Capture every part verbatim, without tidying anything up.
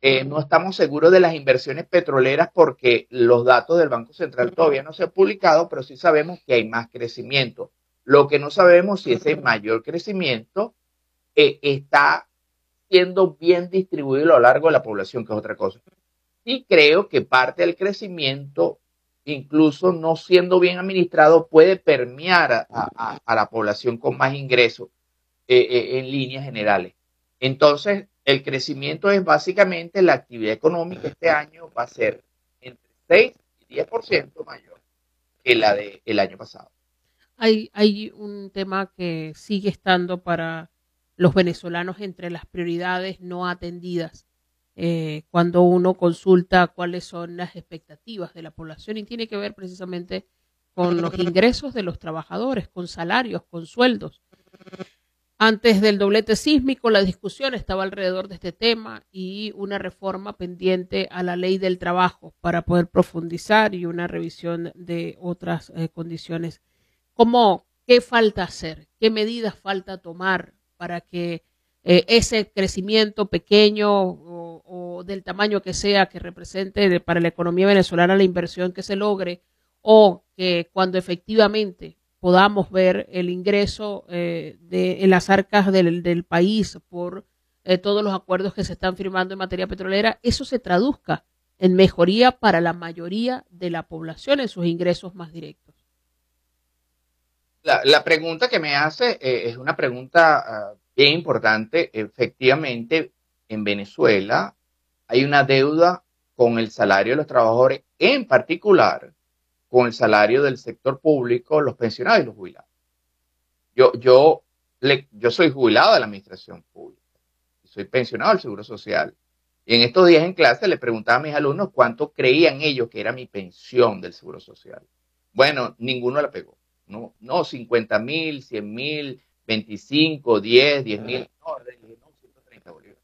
Eh, no estamos seguros de las inversiones petroleras porque los datos del Banco Central todavía no se han publicado, pero sí sabemos que hay más crecimiento. Lo que no sabemos si ese mayor crecimiento eh, está siendo bien distribuido a lo largo de la población, que es otra cosa. Y creo que parte del crecimiento, incluso no siendo bien administrado, puede permear a, a, a la población con más ingresos eh, eh, en líneas generales. Entonces, el crecimiento es básicamente la actividad económica este año va a ser entre seis y diez por ciento mayor que la del año pasado. Hay, hay un tema que sigue estando para los venezolanos entre las prioridades no atendidas eh, cuando uno consulta cuáles son las expectativas de la población y tiene que ver precisamente con los ingresos de los trabajadores, con salarios, con sueldos. Antes del doblete sísmico, la discusión estaba alrededor de este tema y una reforma pendiente a la ley del trabajo para poder profundizar y una revisión de otras eh, condiciones. ¿Cómo, qué falta hacer? ¿Qué medidas falta tomar para que eh, ese crecimiento pequeño o, o del tamaño que sea que represente para la economía venezolana la inversión que se logre o que cuando efectivamente podamos ver el ingreso eh, de, en las arcas del, del país por eh, todos los acuerdos que se están firmando en materia petrolera, eso se traduzca en mejoría para la mayoría de la población en sus ingresos más directos? La, la pregunta que me hace eh, es una pregunta uh, bien importante. Efectivamente, en Venezuela hay una deuda con el salario de los trabajadores, en particular con el salario del sector público, los pensionados y los jubilados. Yo, yo, le, yo soy jubilado de la administración pública, soy pensionado del Seguro Social. Y en estos días en clase le preguntaba a mis alumnos cuánto creían ellos que era mi pensión del Seguro Social. Bueno, ninguno la pegó. No, no cincuenta mil, cien mil, veinticinco, diez, diez mil. No, le dije, no, ciento treinta bolívares.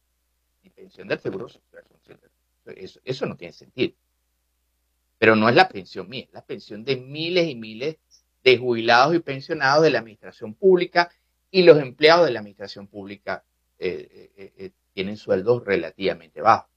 Mi pensión del Seguro Social son ciento treinta. Eso, eso no tiene sentido. Pero no es la pensión mía, es la pensión de miles y miles de jubilados y pensionados de la administración pública, y los empleados de la administración pública eh, eh, eh, tienen sueldos relativamente bajos.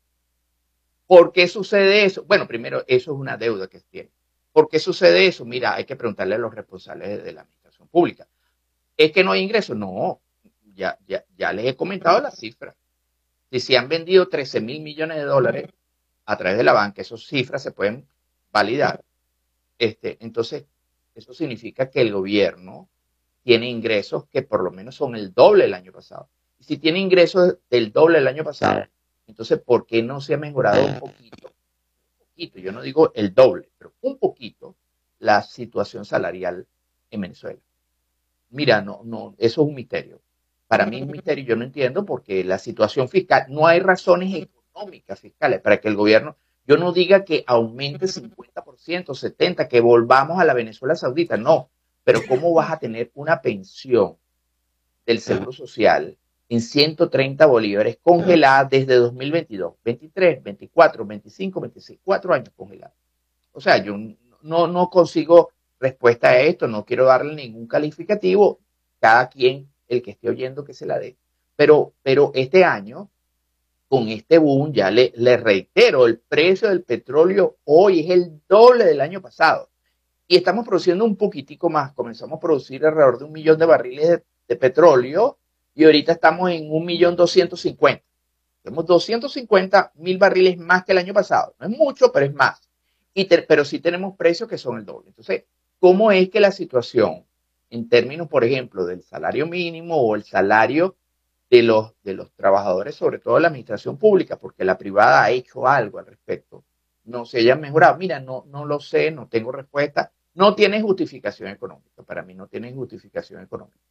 ¿Por qué sucede eso? Bueno, primero, eso es una deuda que tiene. ¿Por qué sucede eso? Mira, hay que preguntarle a los responsables de la administración pública. ¿Es que no hay ingresos? No, ya, ya, ya les he comentado las cifras. Si se han vendido trece mil millones de dólares a través de la banca, esas cifras se pueden validar. Este, entonces, eso significa que el gobierno tiene ingresos que por lo menos son el doble del año pasado. Y si tiene ingresos del doble del año pasado, entonces, ¿por qué no se ha mejorado un poquito? Un poquito, yo no digo el doble, pero un poquito la situación salarial en Venezuela. Mira, no, no, eso es un misterio. Para mí es un misterio, yo no entiendo porque la situación fiscal, no hay razones económicas fiscales para que el gobierno, yo no diga que aumente cincuenta por ciento, setenta por ciento, que volvamos a la Venezuela Saudita, no, pero ¿cómo vas a tener una pensión del Seguro Social en ciento treinta bolívares congelada desde dos mil veintidós, veintitrés, veinticuatro, veinticinco, veintiséis, cuatro años congelada? O sea, yo no, no consigo respuesta a esto, no quiero darle ningún calificativo, cada quien, el que esté oyendo, que se la dé. Pero, pero este año, con este boom, ya le, le reitero, el precio del petróleo hoy es el doble del año pasado. Y estamos produciendo un poquitico más. Comenzamos a producir alrededor de un millón de barriles de, de petróleo y ahorita estamos en un millón doscientos cincuenta. Tenemos doscientos cincuenta mil barriles más que el año pasado. No es mucho, pero es más. Y te, pero sí tenemos precios que son el doble. Entonces, ¿cómo es que la situación, en términos, por ejemplo, del salario mínimo o el salario de los, de los trabajadores, sobre todo de la administración pública, porque la privada ha hecho algo al respecto, no se hayan mejorado? Mira, no, no lo sé, no tengo respuesta. No tiene justificación económica. Para mí no tiene justificación económica.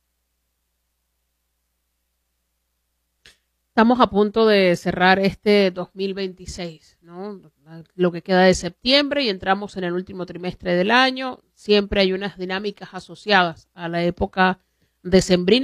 Estamos a punto de cerrar este dos mil veintiséis, ¿no? Lo que queda de septiembre y entramos en el último trimestre del año. Siempre hay unas dinámicas asociadas a la época decembrina